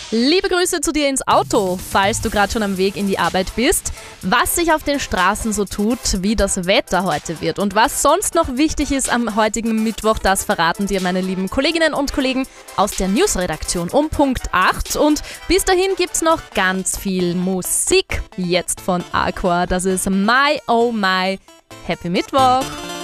Liebe Grüße zu dir ins Auto, falls du gerade schon am Weg in die Arbeit bist. Was sich auf den Straßen so tut, wie das Wetter heute wird und was sonst noch wichtig ist am heutigen Mittwoch, das verraten dir meine lieben Kolleginnen und Kollegen aus der Newsredaktion um Punkt 8. Und bis dahin gibt's noch ganz viel Musik. Jetzt von Aqua, das ist My Oh My. Happy Mittwoch!